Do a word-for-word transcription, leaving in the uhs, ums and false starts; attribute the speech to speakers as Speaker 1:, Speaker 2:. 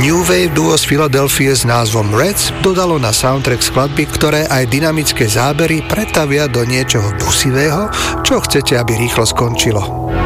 Speaker 1: New Wave duo z Filadelfie s názvom Reds dodalo na soundtrack skladby, ktoré aj dynamické zábery pretavia do niečoho dusivého, čo chcete, aby rýchlo skončilo.